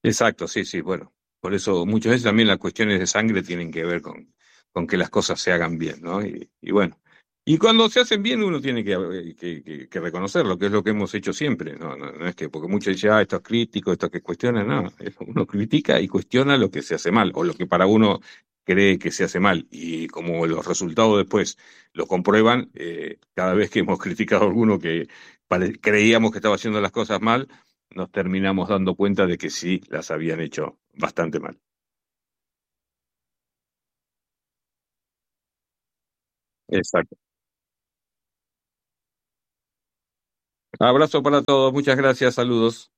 Exacto, sí, sí, bueno. Por eso muchas veces también las cuestiones de sangre tienen que ver con que las cosas se hagan bien, ¿no? Y bueno. Y cuando se hacen bien uno tiene que reconocerlo, que es lo que hemos hecho siempre, ¿no? No es que, porque muchos dicen, ah, esto es crítico, esto que cuestiona, no. Uno critica y cuestiona lo que se hace mal, o lo que para uno cree que se hace mal. Y como los resultados después lo comprueban, cada vez que hemos criticado a alguno que creíamos que estaba haciendo las cosas mal, nos terminamos dando cuenta de que sí las habían hecho bastante mal. Exacto. Abrazo para todos, muchas gracias, saludos.